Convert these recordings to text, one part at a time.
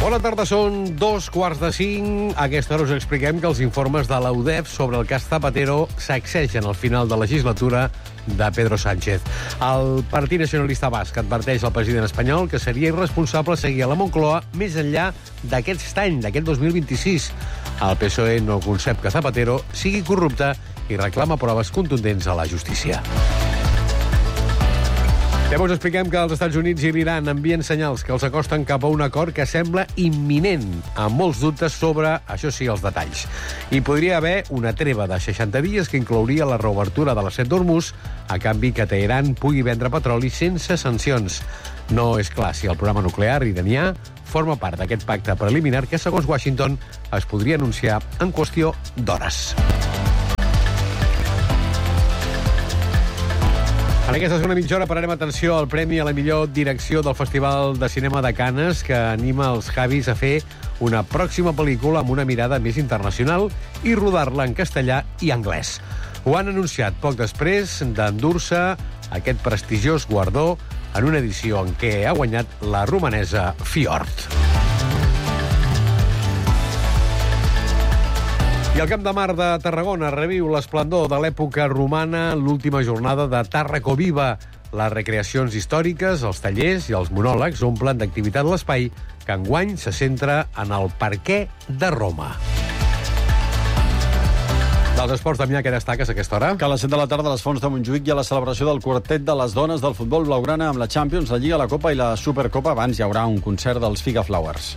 Bona tarda, són 2:45. A aquesta hora us expliquem que els informes de la UDEF sobre el cas Zapatero sacsegen al final de legislatura de Pedro Sánchez. El Partit Nacionalista Basc adverteix al president espanyol que seria irresponsable seguir a la Moncloa més enllà d'aquest any, d'aquest 2026. El PSOE no concep que Zapatero sigui corrupte i reclama proves contundents a la justícia. També us expliquem que els Estats Units i l'Iran envien senyals que els acosten cap a un acord que sembla imminent, amb molts dubtes sobre, això sí, els detalls. Hi podria haver una treva de 60 dies que inclouria la reobertura de l'Estret d'Hormuz, a canvi que Teheran pugui vendre petroli sense sancions. No és clar si el programa nuclear iranià forma part d'aquest pacte preliminar que, segons Washington, es podria anunciar en qüestió d'hores. En aquesta segona mitja hora pararem atenció al premi a la millor direcció del Festival de Cinema de Canes, que anima els Javis a fer una pròxima pel·lícula amb una mirada més internacional i rodar-la en castellà i anglès. Ho han anunciat poc després d'endur-se aquest prestigiós guardó en una edició en què ha guanyat la romanesa Fjord. I el Camp de Mar de Tarragona reviu l'esplendor de l'època romana, l'última jornada de Tàrraco Viva. Les recreacions històriques, els tallers i els monòlegs omplen d'activitat l'espai que enguany se centra en el perquè de Roma. Dels esports, Damià, què destaques a aquesta hora? Que a les 7 de la tarda a les Fonts de Montjuïc hi ha la celebració del quartet de les dones del futbol blaugrana amb la Champions, la Lliga, la Copa i la Supercopa. Abans hi haurà un concert dels Figa Flowers.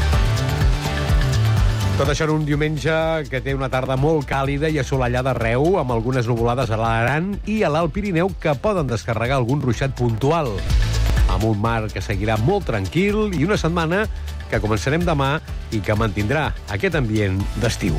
Tot això en un diumenge que té una tarda molt càlida i assolellada arreu, amb algunes nuvolades a l'Aran i a l'Alt Pirineu que poden descarregar algun ruixat puntual. Amb un mar que seguirà molt tranquil i una setmana que començarem demà i que mantindrà aquest ambient d'estiu.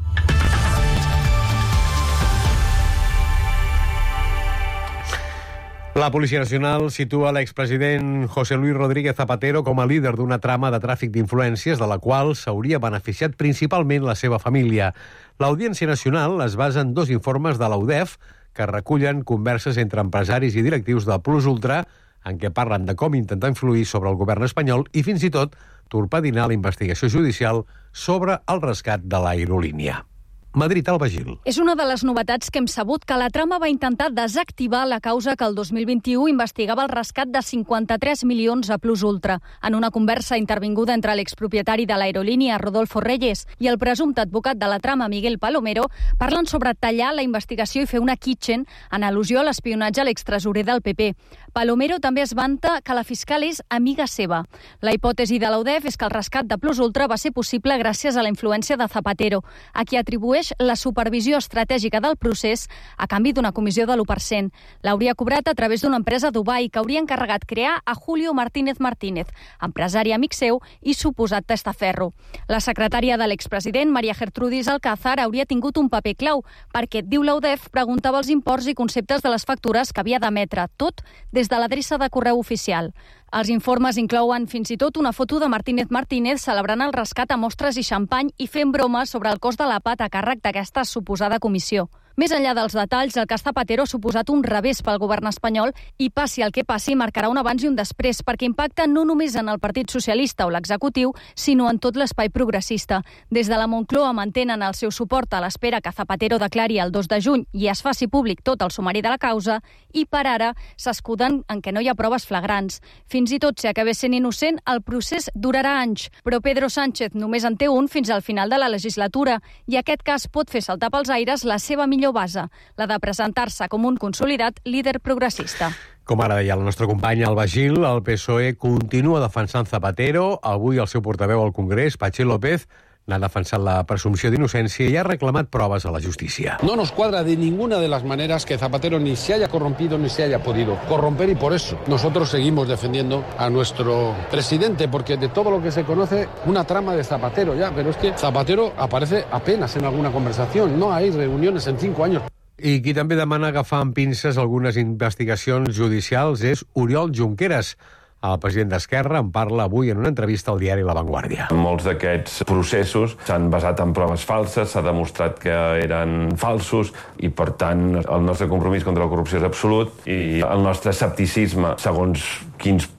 La Policia Nacional situa l'expresident José Luis Rodríguez Zapatero com a líder d'una trama de tràfic d'influències de la qual s'hauria beneficiat principalment la seva família. L'Audiència Nacional es basa en 2 informes de la UDEF que recullen converses entre empresaris i directius de Plus Ultra en què parlen de com intentar influir sobre el govern espanyol i fins i tot torpedinar la investigació judicial sobre el rescat de l'aerolínia. Madrid, Alba Gil. És una de les novetats que hem sabut que la trama va intentar desactivar la causa que el 2021 investigava el rescat de 53 milions a Plus Ultra. En una conversa intervinguda entre l'expropietari de l'aerolínia, Rodolfo Reyes, i el presumpte advocat de la trama, Miguel Palomero, parlen sobre tallar la investigació i fer una kitchen en al·lusió a l'espionatge a l'extresorer del PP. Palomero també es vanta que la fiscal és amiga seva. La hipòtesi de la UDEF és que el rescat de Plus Ultra va ser possible gràcies a la influència de Zapatero, a qui atribueix la supervisió estratègica del procés a canvi d'una comissió de l'1%. L'hauria cobrat a través d'una empresa a Dubai que hauria encarregat crear a Julio Martínez Martínez, empresari amic seu i suposat testaferro. La secretària de l'expresident, María Gertrudis Alcázar, hauria tingut un paper clau perquè, diu la UDEF, preguntava els imports i conceptes de les factures que havia d'emetre, tot des de l'adreça de correu oficial. Els informes inclouen fins i tot una foto de Martínez Martínez celebrant el rescat a mostres i xampany i fent bromes sobre el cost de la PAT a càrrec d'aquesta suposada comissió. Més enllà dels detalls, el cas Zapatero ha suposat un revés pel govern espanyol i, passi el que passi, marcarà un abans i un després, perquè impacta no només en el Partit Socialista o l'executiu, sinó en tot l'espai progressista. Des de la Moncloa mantenen el seu suport a l'espera que Zapatero declari el 2 de juny i es faci públic tot el sumari de la causa, i per ara s'escuden en què no hi ha proves flagrants. Fins i tot si acabés sent innocent, el procés durarà anys, però Pedro Sánchez només en té un fins al final de la legislatura, i aquest cas pot fer saltar pels aires la seva millor base, la de presentar-se com un consolidat líder progressista. Com ara deia la nostra companya Alba Gil, el PSOE continua defensant Zapatero. Avui el seu portaveu al Congrés, Patxi López, n'ha defensat la presumpció d'innocència i ha reclamat proves a la justícia. No nos cuadra de ninguna de las maneras que Zapatero ni se haya corrompido ni se haya podido corromper, y por eso nosotros seguimos defendiendo a nuestro presidente, porque de todo lo que se conoce, una trama de Zapatero ya, pero es que Zapatero aparece apenas en alguna conversación, no hay reuniones en 5 años. I qui també demana agafar amb pinces algunes investigacions judicials és Oriol Junqueras. El president d'Esquerra en parla avui en una entrevista al diari La Vanguardia. Molts d'aquests processos s'han basat en proves falses, s'ha demostrat que eren falsos i, per tant, el nostre compromís contra la corrupció és absolut i el nostre escepticisme segons quins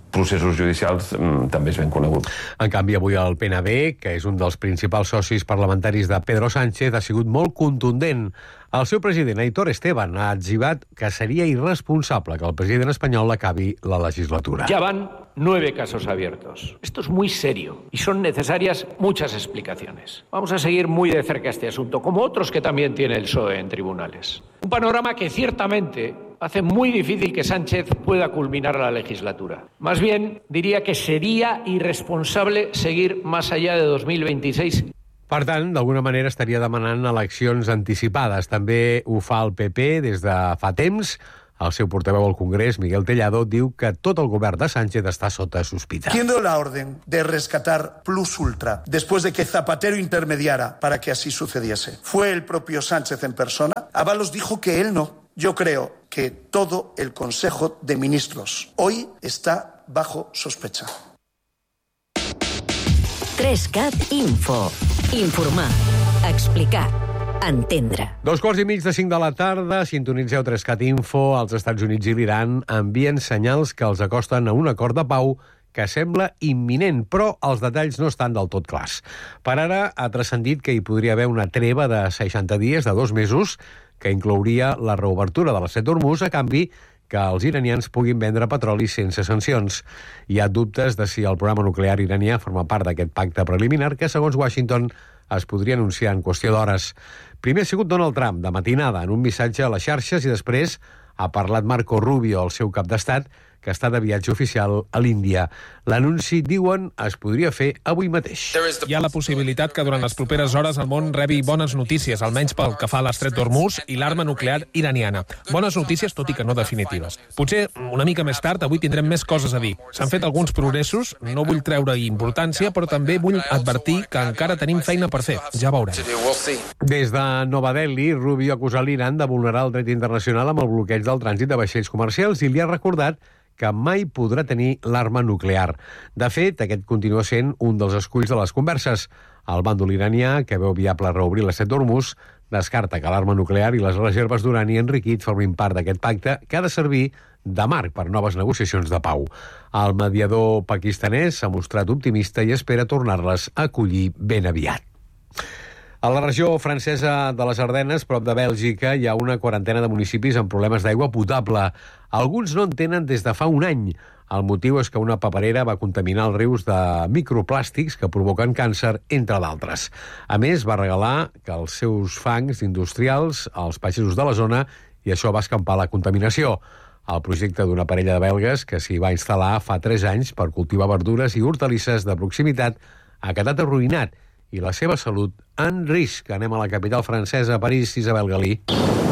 processos judicials també és ben conegut. En canvi, avui el PNB, que és un dels principals socis parlamentaris de Pedro Sánchez, ha sigut molt contundent. El seu president, Aitor Esteban, ha etzibat que seria irresponsable que el president espanyol acabi la legislatura. Ya van 9 casos abiertos. Esto es muy serio y son necesarias muchas explicaciones. Vamos a seguir muy de cerca este asunto, como otros que también tiene el PSOE en tribunales. Un panorama que ciertamente hace muy difícil que Sánchez pueda culminar la legislatura. Más bien, diría que sería irresponsable seguir más allá de 2026. Per tant, d'alguna manera estaria demanant eleccions anticipades. També ho fa el PP des de fa temps. El seu portaveu al Congrés, Miguel Tellado, diu que tot el govern de Sánchez està sota sospita. ¿Quién dio la orden de rescatar Plus Ultra después de que Zapatero intermediara para que así sucediese? ¿Fue el propio Sánchez en persona? Ábalos dijo que él no. Yo creo que todo el Consejo de Ministros hoy está bajo sospecha. 3CAT Info. Informar, explicar, entendre. 2:15 de la tarda, sintonitzeu 3CAT Info. Els Estats Units i l'Iran envien senyals que els acosten a un acord de pau que sembla imminent, però els detalls no estan del tot clars. Per ara ha transcendit que hi podria haver una treva de 60 dies, de 2 mesos, que inclouria la reobertura de l'estret d'Hormuz a canvi que els iranians puguin vendre petroli sense sancions. Hi ha dubtes de si el programa nuclear iranià forma part d'aquest pacte preliminar que, segons Washington, es podria anunciar en qüestió d'hores. Primer ha sigut Donald Trump, de matinada, en un missatge a les xarxes, i després ha parlat Marco Rubio, el seu cap d'estat, que està de viatge oficial a l'Índia. L'anunci, diuen, es podria fer avui mateix. Hi ha la possibilitat que durant les properes hores el món rebi bones notícies, almenys pel que fa a l'estret d'Hormuz i l'arma nuclear iraniana. Bones notícies, tot i que no definitives. Potser una mica més tard, avui tindrem més coses a dir. S'han fet alguns progressos, no vull treure-hi importància, però també vull advertir que encara tenim feina per fer. Ja veurem. Des de Nova Delhi, Rubio acusa l'Iran de vulnerar el dret internacional amb el bloqueig del trànsit de vaixells comercials i li ha recordat que mai podrà tenir l'arma nuclear. De fet, aquest continua sent un dels esculls de les converses. El bàndol iranià, que veu viable reobrir l'estret d'Hormuz, descarta que l'arma nuclear i les reserves d'urani enriquit formin part d'aquest pacte que ha de servir de marc per noves negociacions de pau. El mediador pakistanès s'ha mostrat optimista i espera tornar-les a acollir ben aviat. A la regió francesa de les Ardenes, prop de Bèlgica, hi ha una quarantena de municipis amb problemes d'aigua potable. Alguns no en tenen des de fa un any. El motiu és que una paperera va contaminar els rius de microplàstics que provoquen càncer, entre d'altres. A més, va regalar que els seus fangs industrials als pagesos de la zona i això va escampar la contaminació. El projecte d'una parella de belgues que s'hi va instal·lar fa 3 anys per cultivar verdures i hortalisses de proximitat ha quedat arruïnat i la seva salut en risc. Anem a la capital francesa, a París, Isabel Galí.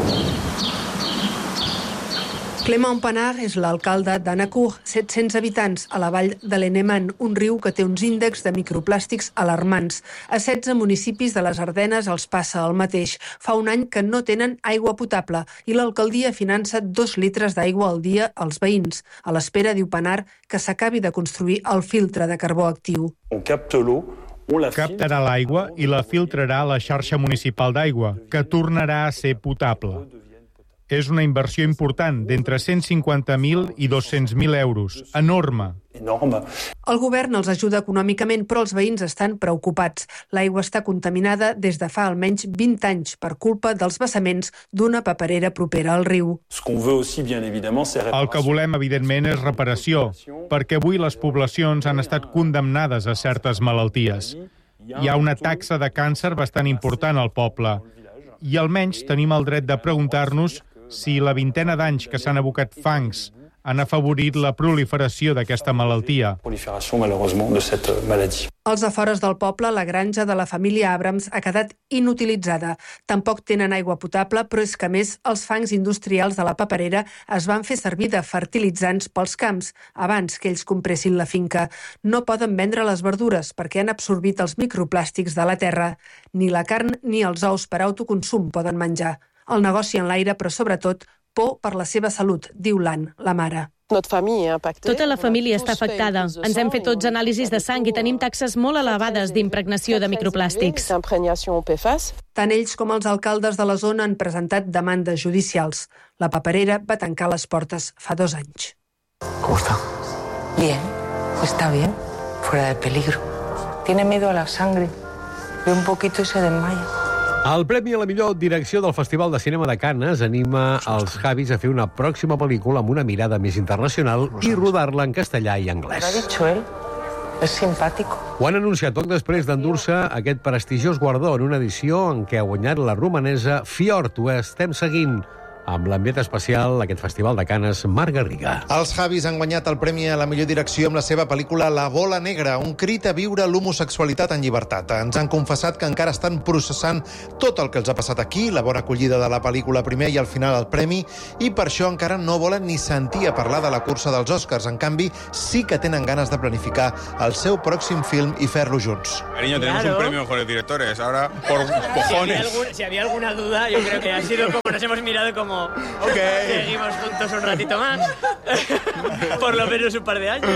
Clément Panard és l'alcalde d'Anacourt, 700 habitants, a la vall de l'Eneman, un riu que té uns índexs de microplàstics alarmants. A 16 municipis de les Ardenes els passa el mateix. Fa un any que no tenen aigua potable i l'alcaldia finança 2 litres d'aigua al dia als veïns, a l'espera, diu Panard, que s'acabi de construir el filtre de carbó actiu. Captarà l'aigua i la filtrarà a la xarxa municipal d'aigua, que tornarà a ser potable. És una inversió important, d'entre 150.000 i 200.000 euros. Enorme. El govern els ajuda econòmicament, però els veïns estan preocupats. L'aigua està contaminada des de fa almenys 20 anys per culpa dels vessaments d'una paperera propera al riu. El que volem, evidentment, és reparació, perquè avui les poblacions han estat condemnades a certes malalties. Hi ha una taxa de càncer bastant important al poble i almenys tenim el dret de preguntar-nos si la vintena d'anys que s'han abocat fangs han afavorit la proliferació d'aquesta malaltia. Als afores del poble, la granja de la família Abrams ha quedat inutilitzada. Tampoc tenen aigua potable, però és que, a més, els fangs industrials de la paperera es van fer servir de fertilitzants pels camps abans que ells compressin la finca. No poden vendre les verdures perquè han absorbit els microplàstics de la terra. Ni la carn ni els ous per autoconsum poden menjar. El negoci en l'aire, però sobretot por per la seva salut, diu l'Anne, la mare. Tota la família està afectada. Ens hem fet tots anàlisis de sang i tenim taxes molt elevades d'impregnació de microplàstics. Tant ells com els alcaldes de la zona han presentat demandes judicials. La paperera va tancar les portes fa 2 anys. Com està? Bien, está bien, fuera de peligro. Tiene miedo a la sangre. Ve un poquito y se desmaya. El Premi a la millor direcció del Festival de Cinema de Canes anima els Javis a fer una pròxima pel·lícula amb una mirada més internacional i rodar-la en castellà i anglès. Lo ha dicho él. És simpàtic. Ho han anunciat poc després d'endur-se aquest prestigiós guardó en una edició en què ha guanyat la romanesa Fiord. Ho estem seguint amb l'ambient especial d'aquest Festival de Canes, Marc Garriga. Els Javis han guanyat el Premi a la millor direcció amb la seva pel·lícula La bola negra, un crit a viure l'homosexualitat en llibertat. Ens han confessat que encara estan processant tot el que els ha passat aquí, la bona acollida de la pel·lícula primer i al final el premi, i per això encara no volen ni sentir a parlar de la cursa dels Oscars. En canvi, sí que tenen ganes de planificar el seu pròxim film i fer-lo junts. Cariño, tenemos un premio mejores directores. Ahora, por cojones. Si había alguna duda, yo creo que ha sido como nos hemos mirado como... Seguimos juntos un ratito más. Por lo menos un par de años.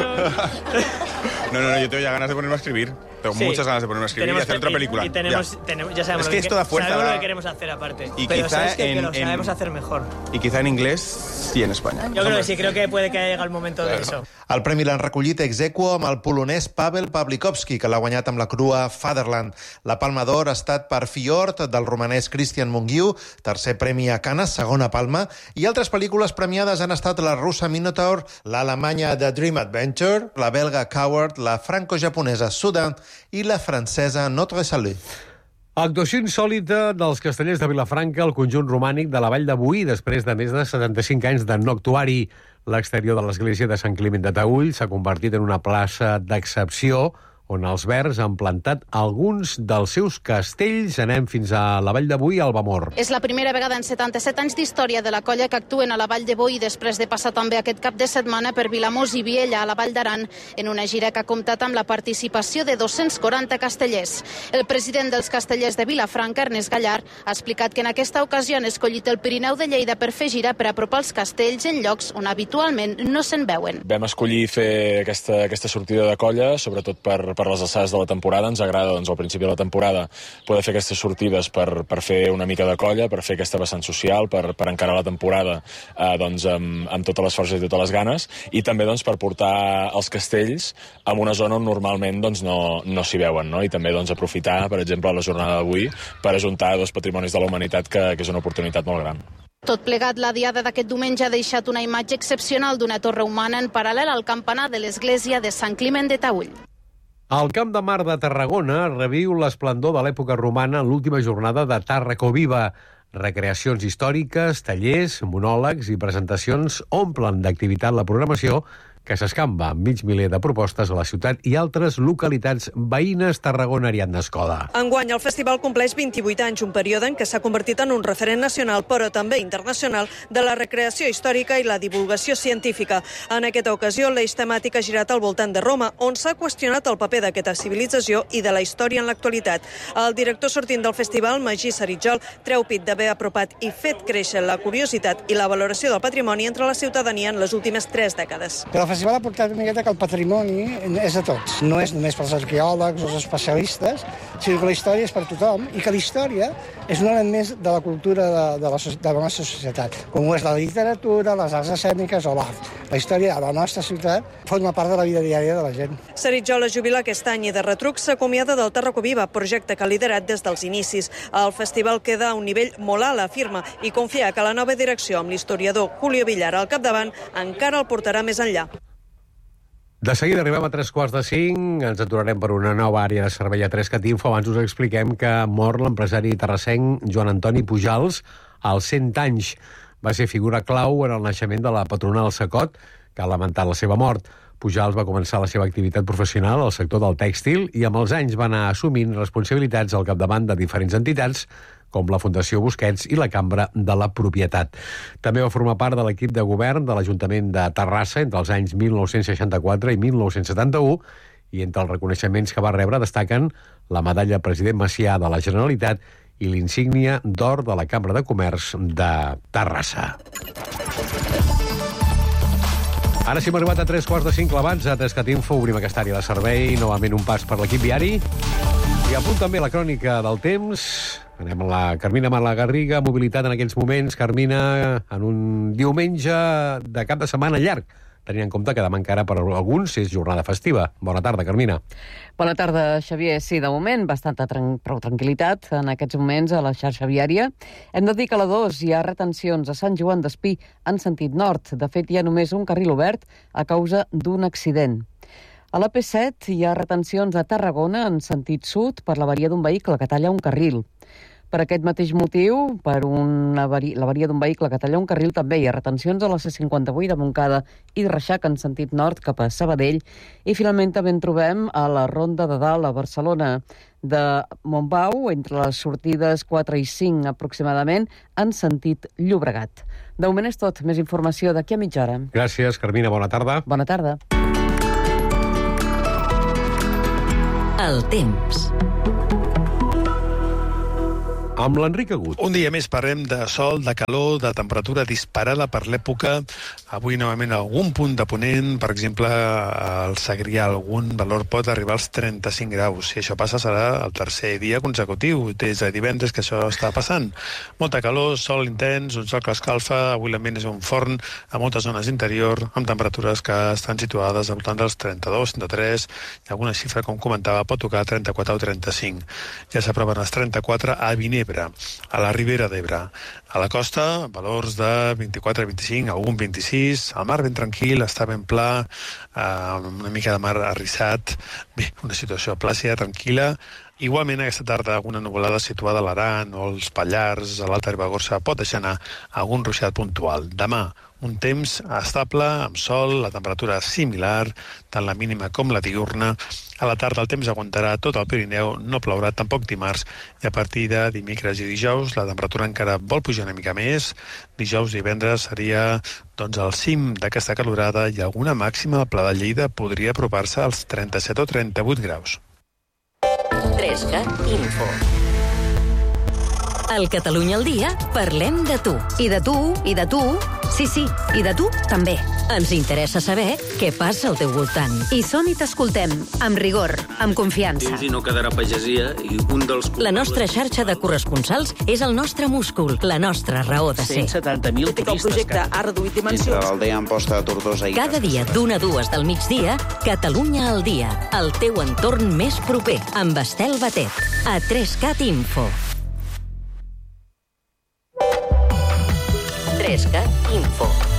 No, yo tengo ya ganas de ponerme a escribir. Tengo muchas ganas de ponerme a escribir y hacer otra película. Ya sabemos, es que esto da fuerza, sabemos lo que queremos hacer aparte. Y pero quizá sabes que lo sabemos hacer mejor. Y quizá en inglés y en España. Yo creo que sí, creo que puede que haya llegado el momento de eso. El premi l'han recollit ex aequo amb el polonès Pavel Pawlikowski, que l'ha guanyat amb la crua Fatherland. La Palma d'Or ha estat per Fiord, del romanès Christian Mungiu, tercer premi a Canes, segona palma, i altres pel·lícules premiades han estat la russa Minotaur, l'alemanya The Dream Adventure, la belga Coward, la franco-japonesa Sudan i la francesa Notre Salut. Actuació insòlita dels castellers de Vilafranca al conjunt romànic de la Vall de Boí després de més de 75 anys de no actuar-hi. L'exterior de l'església de Sant Climent de Taüll s'ha convertit en una plaça d'excepció on els Verds han plantat alguns dels seus castells. Anem fins a la Vall de Boí, al Albamor. És la primera vegada en 77 anys d'història de la colla que actuen a la Vall de Boí després de passar també aquest cap de setmana per Vilamós i Viella, a la Vall d'Aran, en una gira que ha comptat amb la participació de 240 castellers. El president dels castellers de Vilafranca, Ernest Gallar, ha explicat que en aquesta ocasió han escollit el Pirineu de Lleida per fer gira per apropar els castells en llocs on habitualment no se'n veuen. Vam escollir fer aquesta sortida de colla, sobretot per les alçades de la temporada. Ens agrada, al principi de la temporada, poder fer aquestes sortides per fer una mica de colla, per fer aquesta vessant social, per encarar la temporada amb totes les forces i totes les ganes, i també per portar els castells a una zona on normalment no s'hi veuen, no? I també aprofitar, per exemple, la jornada d'avui per ajuntar dos patrimonis de la humanitat, que és una oportunitat molt gran. Tot plegat, la diada d'aquest diumenge ha deixat una imatge excepcional d'una torre humana en paral·lel al campanar de l'església de Sant Climent de Taüll. El Camp de Mar de Tarragona reviu l'esplendor de l'època romana en l'última jornada de Tàrraco Viva. Recreacions històriques, tallers, monòlegs i presentacions omplen d'activitat la programació, que s'escamba amb mig miler de propostes a la ciutat i altres localitats veïnes. Tarragona, Ariadna Escoda. Enguany, el festival compleix 28 anys, un període en què s'ha convertit en un referent nacional, però també internacional, de la recreació històrica i la divulgació científica. En aquesta ocasió, l'eix temàtic ha girat al voltant de Roma, on s'ha qüestionat el paper d'aquesta civilització i de la història en l'actualitat. El director sortint del festival, Magí Saritjol, treu pit d'haver apropat i fet créixer la curiositat i la valoració del patrimoni entre la ciutadania en les últimes 3 dècades. El festival ha portat una miqueta que el patrimoni és de tots. No és només pels arqueòlegs o els especialistes, sinó que la història és per tothom i que la història és un element més de la cultura de la nostra societat, com ho és la literatura, les arts escèniques o l'art. La història de la nostra ciutat forma part de la vida diària de la gent. Saritjol es jubila aquest any i de retruc s'acomiada del Tàrraco Viva, projecte que ha liderat des dels inicis. El festival queda a un nivell molt alt, afirma, i confia que la nova direcció amb l'historiador Julio Villar al capdavant encara el portarà més enllà. De seguida arribem a 3:45, ens aturarem per una nova àrea de servei a 3CAT Info. Abans us expliquem que mor l'empresari terrassenc Joan Antoni Pujals als 100 anys. Va ser figura clau en el naixement de la patronal Sacot, que ha lamentat la seva mort. Pujals va començar la seva activitat professional al sector del tèxtil i amb els anys va anar assumint responsabilitats al capdavant de diferents entitats, com la Fundació Busquets i la Cambra de la Propietat. També va formar part de l'equip de govern de l'Ajuntament de Terrassa entre els anys 1964 i 1971, i entre els reconeixements que va rebre destaquen la medalla President Macià de la Generalitat i l'insígnia d'or de la Cambra de Comerç de Terrassa. Ara sí, hem arribat a 3:45 clavats a 3CAT Info. Obrim aquesta àrea de servei, novament un pas per l'equip viari. I a punt també la crònica del temps. Anem a la Carmina Malagarriga, mobilitat en aquests moments. Carmina, en un diumenge de cap de setmana llarg, tenint en compte que demà encara per alguns és jornada festiva. Bona tarda, Carmina. Bona tarda, Xavier. Sí, de moment, bastanta prou tranquil·litat en aquests moments a la xarxa viària. Hem de dir que a la 2 hi ha retencions a Sant Joan d'Espí en sentit nord. De fet, hi ha només un carril obert a causa d'un accident. A la P7 hi ha retencions a Tarragona en sentit sud per l'avaria d'un vehicle que talla un carril. Per aquest mateix motiu, per l'avaria d'un vehicle que talla un carril, també hi ha retencions a la C58 de Montcada i de Reixac en sentit nord cap a Sabadell. I finalment també en trobem a la Ronda de Dalt a Barcelona de Montbau, entre les sortides 4 i 5 aproximadament, en sentit Llobregat. De moment és tot. Més informació d'aquí a mitja hora. Gràcies, Carmina. Bona tarda. Bona tarda. El temps. Amb l'Enric Agut. Un dia més parlem de sol, de calor, de temperatura disparada per l'època. Avui, novament, algun punt de ponent, per exemple, al Segrià, algun valor pot arribar als 35 graus. Si això passa, serà el tercer dia consecutiu, des de divendres que això està passant. Molta calor, sol intens, un sol que escalfa. Avui l'ambient és un forn a moltes zones d'interior, amb temperatures que estan situades al voltant dels 32, 33, i alguna xifra, com comentava, pot tocar 34 o 35. Ja s'aproven els 34 a Vinebre, a la Ribera d'Ebre. A la costa, valors de 24 a 25, algun 26, el mar ben tranquil, està ben pla, una mica de mar arrissat, bé, una situació plàcida, tranquil·la. Igualment, aquesta tarda, alguna nuvolada situada a l'Aran o als Pallars, a l'Alta Ribagorça, pot deixar anar algun ruixat puntual. Demà, un temps estable, amb sol, la temperatura similar, tant la mínima com la diurna. A la tarda el temps aguantarà tot el Pirineu, no plourà tampoc dimarts, i a partir de dimecres i dijous la temperatura encara vol pujar una mica més. Dijous i divendres seria el cim d'aquesta calorada i alguna màxima al Pla de Lleida podria apropar-se als 37 o 38 graus. 3CAT Info. Al Catalunya al dia parlem de tu. I de tu, i de tu. Sí, i de tu també. Ens interessa saber què passa al teu voltant. I som i t'escoltem, amb rigor, amb confiança. I no quedarà pagesia i un dels... La nostra xarxa de corresponsals és el nostre múscul, la nostra raó de ser. 170.000 turistes. El projecte ha reduït dimensions. Entre l'aldea Amposta de Tortosa i... Cada dia d'1 a 2 del migdia, Catalunya al dia. El teu entorn més proper, amb Estel Batet. A 3CAT Info. 3CAT Info.